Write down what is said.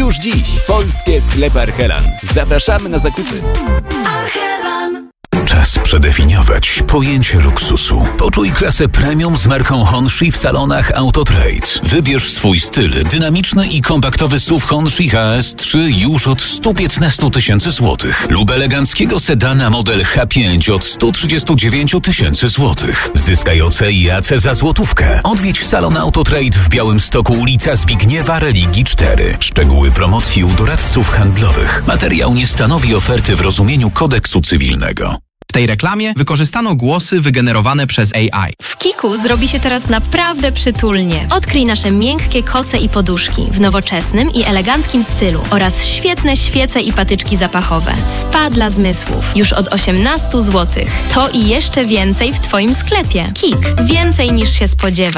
Już dziś polskie sklepy Arhelan. Zapraszamy na zakupy. Arhelan. Czas przedefiniować pojęcie luksusu. Poczuj klasę premium z marką Honshi w salonach Autotrade. Wybierz swój styl. Dynamiczny i kompaktowy SUV Honshi HS3 już od 115 tysięcy złotych. Lub eleganckiego sedana model H5 od 139 tysięcy złotych. Zyskaj OC i AC za złotówkę. Odwiedź salon Autotrade w Białymstoku, ulica Zbigniewa Religii 4. Szczegóły promocji u doradców handlowych. Materiał nie stanowi oferty w rozumieniu kodeksu cywilnego. W tej reklamie wykorzystano głosy wygenerowane przez AI. W Kiku zrobi się teraz naprawdę przytulnie. Odkryj nasze miękkie koce i poduszki w nowoczesnym i eleganckim stylu oraz świetne świece i patyczki zapachowe. Spa dla zmysłów już od 18 zł. To i jeszcze więcej w Twoim sklepie. Kik. Więcej niż się spodziewasz.